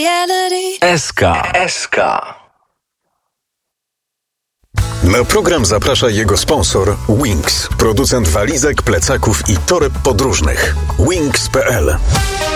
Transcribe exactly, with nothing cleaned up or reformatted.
S K. S K. Na program zaprasza jego sponsor Wings, producent walizek, plecaków i toreb podróżnych. Wings kropka p l